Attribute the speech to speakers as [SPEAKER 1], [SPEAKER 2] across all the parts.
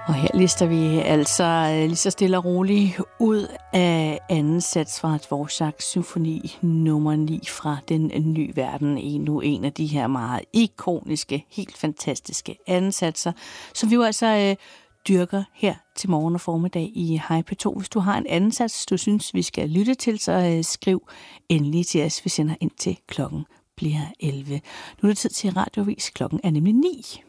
[SPEAKER 1] Og her lister vi altså lige så stille og roligt ud af anden sats fra Dvořák symfoni nummer 9 fra Den Ny Verden. Endnu en af de her meget ikoniske, helt fantastiske anden satser, som vi jo altså dyrker her til morgen og formiddag i Hej P2. Hvis du har en anden sats, du synes, vi skal lytte til, så skriv endelig til os. Vi sender ind til klokken bliver 11. Nu er det tid til radiovis. Klokken er nemlig 9.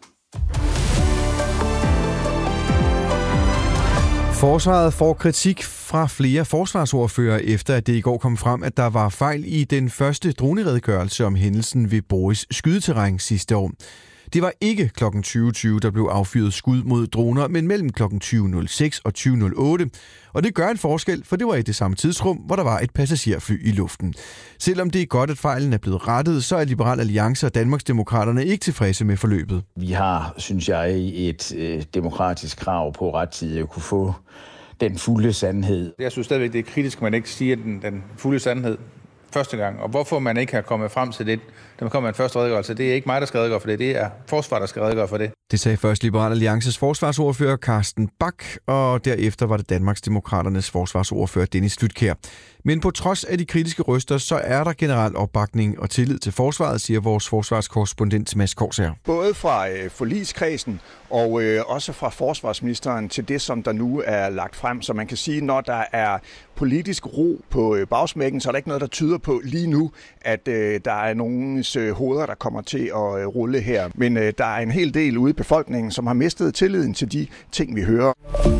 [SPEAKER 2] Forsvaret får kritik fra flere forsvarsordførere, efter at det i går kom frem, at der var fejl i den første droneredegørelse om hændelsen ved Boris skydeterræn sidste år. Det var ikke kl. 20.20, der blev affyret skud mod droner, men mellem kl. 20.06 og 20.08. Og det gør en forskel, for det var i det samme tidsrum, hvor der var et passagerfly i luften. Selvom det er godt, at fejlen er blevet rettet, så er Liberal Alliance og Danmarksdemokraterne ikke tilfredse med forløbet.
[SPEAKER 3] Vi har, synes jeg, et demokratisk krav på rettidigt at kunne få den fulde sandhed.
[SPEAKER 4] Jeg synes stadigvæk, det er kritisk, at man ikke siger den fulde sandhed første gang. Og hvorfor man ikke har kommet frem til det, da man kommer med en første redegørelse, det er ikke mig, der skal redegøre for det. Det er forsvaret, der skal redegøre for det.
[SPEAKER 2] Det sagde først Liberal Alliances forsvarsordfører Carsten Bach, og derefter var det Danmarksdemokraternes forsvarsordfører Dennis Flydtkjær. Men på trods af de kritiske røster, så er der generelt opbakning og tillid til forsvaret, siger vores forsvarskorrespondent Mads Korsær.
[SPEAKER 5] Både fra forligskredsen og også fra forsvarsministeren til det, som der nu er lagt frem. Så man kan sige, når der er politisk ro på bagsmækken, så er der ikke noget, der tyder på lige nu, at der er nogens hoveder, der kommer til at rulle her. Men der er en hel del ude i befolkningen, som har mistet tilliden til de ting, vi hører.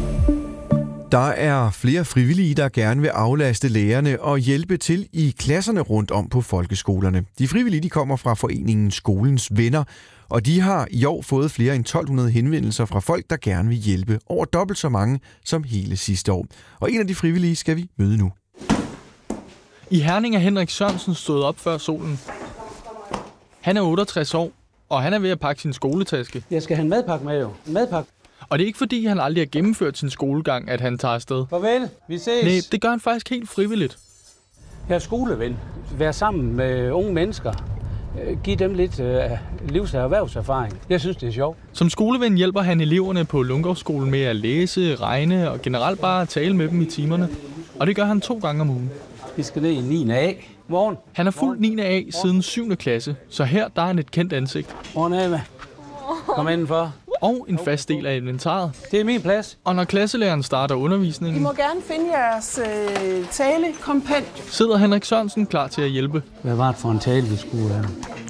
[SPEAKER 2] Der er flere frivillige, der gerne vil aflaste lærerne og hjælpe til i klasserne rundt om på folkeskolerne. De frivillige de kommer fra foreningen Skolens Venner, og de har i år fået flere end 1200 henvendelser fra folk, der gerne vil hjælpe. Over dobbelt så mange som hele sidste år. Og en af de frivillige skal vi møde nu.
[SPEAKER 6] I Herning er Henrik Sørensen stået op før solen. Han er 68 år, og han er ved at pakke sin skoletaske.
[SPEAKER 7] Jeg skal have en madpakke med, jo. En madpakke.
[SPEAKER 6] Og det er ikke fordi, han aldrig har gennemført sin skolegang, at han tager afsted.
[SPEAKER 7] Farvel, vi ses.
[SPEAKER 6] Nej, det gør han faktisk helt frivilligt.
[SPEAKER 7] Jeg er skoleven. Vær sammen med unge mennesker. Giv dem lidt livs- og erhvervserfaring. Jeg synes, det er sjovt.
[SPEAKER 6] Som skoleven hjælper han eleverne på Lundgårdsskolen med at læse, regne og generelt bare tale med dem i timerne. Og det gør han 2 gange om ugen.
[SPEAKER 7] Vi skal ned i 9. A. Morgen.
[SPEAKER 6] Han har fulgt 9. A siden 7. klasse, så her der er han et kendt ansigt.
[SPEAKER 7] Morgen, Ava. Kom indenfor.
[SPEAKER 6] Og en fast del af inventaret.
[SPEAKER 7] Det er min plads.
[SPEAKER 6] Og når klasselæreren starter undervisningen,
[SPEAKER 8] I må gerne finde jeres talekompendium.
[SPEAKER 6] sidder Henrik Sørensen klar til at hjælpe.
[SPEAKER 7] Hvad var det for en tale, vi skulle have?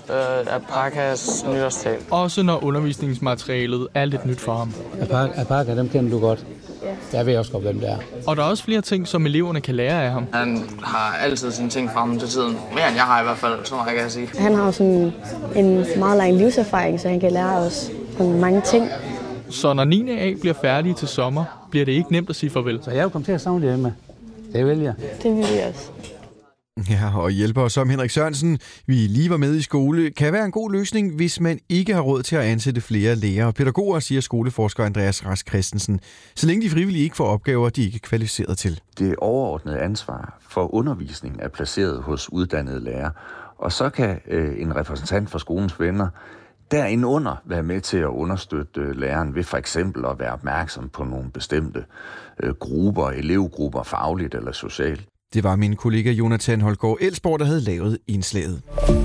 [SPEAKER 9] Alpakas nytårstal.
[SPEAKER 6] Også når undervisningsmaterialet er lidt nyt for ham.
[SPEAKER 7] Alpaka, dem kender du godt. Jeg ved også godt, hvem det er.
[SPEAKER 6] Og der er også flere ting, som eleverne kan lære af ham.
[SPEAKER 9] Han har altid sine ting fremme til tiden. Mere end jeg har i hvert fald, så meget kan jeg sige.
[SPEAKER 10] Han har sådan en meget lang livserfaring, så han kan lære os mange ting.
[SPEAKER 6] Så når 9. A bliver færdig til sommer, bliver det ikke nemt at sige farvel.
[SPEAKER 7] Så jeg er jo kommet til at savne det, Emma. Det vil jeg.
[SPEAKER 10] Det vil vi også.
[SPEAKER 2] Ja, og hjælper som Henrik Sørensen, vi lige var med i skole, kan være en god løsning, hvis man ikke har råd til at ansætte flere lærere og pædagoger, siger skoleforsker Andreas Rask Christensen. Så længe de frivillige ikke får opgaver, de ikke er kvalificeret til.
[SPEAKER 11] Det overordnede ansvar for undervisning er placeret hos uddannede lærere, og så kan en repræsentant for Skolens Venner derindunder være med til at understøtte læreren ved for eksempel at være opmærksom på nogle bestemte grupper, elevgrupper, fagligt eller socialt.
[SPEAKER 2] Det var min kollega Jonathan Holgaard Elsborg, der havde lavet indslaget.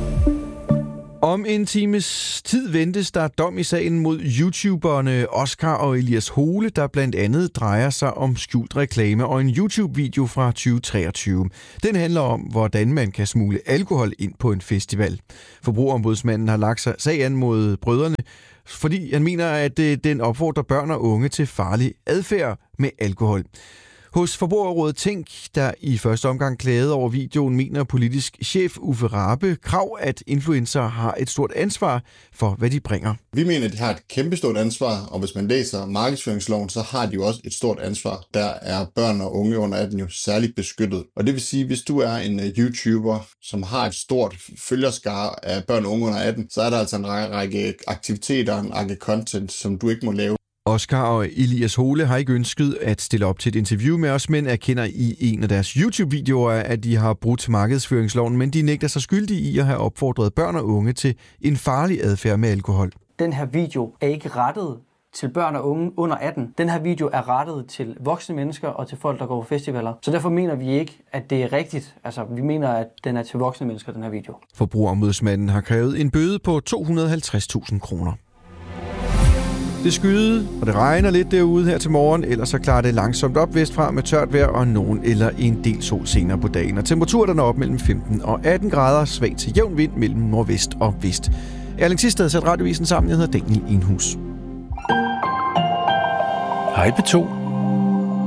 [SPEAKER 2] Om en times tid ventes der dom i sagen mod YouTuberne Oscar og Elias Hole, der blandt andet drejer sig om skjult reklame og en YouTube-video fra 2023. Den handler om, hvordan man kan smugle alkohol ind på en festival. Forbrugerombudsmanden har lagt sig sag an mod brødrene, fordi han mener, at den opfordrer børn og unge til farlig adfærd med alkohol. Hos Forbrugerrådet Tænk, der i første omgang klagede over videoen, mener politisk chef Uffe Rabe Krag, at influencer har et stort ansvar for, hvad de bringer.
[SPEAKER 12] Vi mener, at de har et kæmpestort ansvar, og hvis man læser markedsføringsloven, så har de jo også et stort ansvar. Der er børn og unge under 18 jo særligt beskyttet. Og det vil sige, hvis du er en YouTuber, som har et stort følgerskare af børn og unge under 18, så er der altså en række aktiviteter og en række content, som du ikke må lave.
[SPEAKER 2] Oscar og Elias Hole har ikke ønsket at stille op til et interview med os, men erkender i en af deres YouTube-videoer, at de har brudt markedsføringsloven, men de nægter sig skyldige i at have opfordret børn og unge til en farlig adfærd med alkohol.
[SPEAKER 13] Den her video er ikke rettet til børn og unge under 18. Den her video er rettet til voksne mennesker og til folk, der går på festivaler. Så derfor mener vi ikke, at det er rigtigt. Altså, vi mener, at den er til voksne mennesker, den her video.
[SPEAKER 2] Forbrugerombudsmanden har krævet en bøde på 250.000 kroner. Det skyder, og det regner lidt derude her til morgen, ellers så klarer det langsomt op vestfra med tørt vejr og nogen eller en del sol senere på dagen. Og temperaturen når op mellem 15 og 18 grader, svag til jævn vind mellem nordvest og vest. Erling Sistad satte Radiovisen sammen. Jeg hedder Daniel Enhus.
[SPEAKER 14] Hej P2.